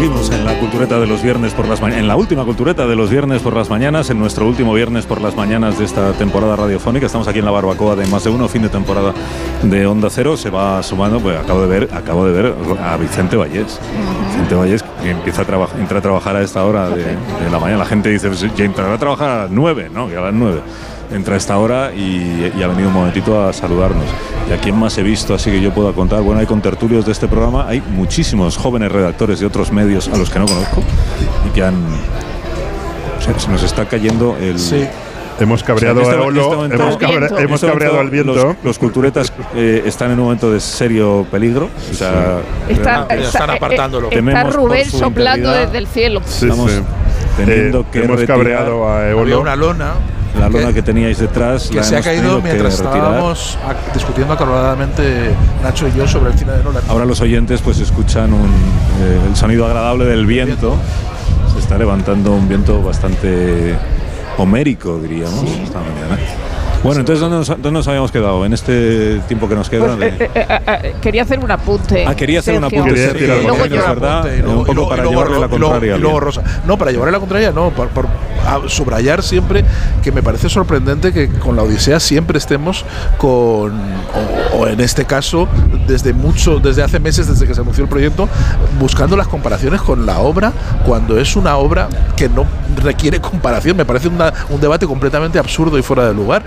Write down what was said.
Seguimos en la cultureta de los viernes por las mañanas, en la última cultureta de los viernes por las mañanas, en nuestro último viernes por las mañanas de esta temporada radiofónica. Estamos aquí en la barbacoa de Más de Uno, fin de temporada de Onda Cero. Se va sumando, pues acabo de ver a Vicente Vallés. Vicente Vallés, que entra a trabajar a esta hora de la mañana. La gente dice, pues, ya entrará a trabajar a las 9, ¿no? Que a las 9. Entra a esta hora y ha venido un momentito a saludarnos. ¿Y a quién más he visto? Así que yo puedo contar. Bueno, hay contertulios de este programa. Hay muchísimos jóvenes redactores de otros medios a los que no conozco y que han... Se nos está cayendo el... Sí. Hemos cabreado hemos cabreado al viento. Los culturetas están en un momento de serio peligro. O sea, están apartándolo. Está Rubén soplando desde el cielo. Estamos teniendo que hemos cabreado a Eolo. Había una lona. La lona que teníais detrás que se ha caído mientras estábamos discutiendo acaloradamente Nacho y yo sobre el cine de Nolan. Ahora los oyentes pues escuchan el sonido agradable del viento. Se está levantando un viento bastante homérico, diríamos, esta mañana. Bueno, entonces ¿dónde nos habíamos quedado en este tiempo que nos queda? Pues, quería hacer un apunte. Quería hacer un apunte. Luego yo, ¿verdad? Un poco para llevarle la contraria. Y luego Rosa. No, para llevarle la contraria, no. Por subrayar siempre que me parece sorprendente que con la Odisea siempre estemos con, o en este caso, desde hace meses, desde que se anunció el proyecto, buscando las comparaciones con la obra, cuando es una obra que no requiere comparación. Me parece un debate completamente absurdo y fuera de lugar.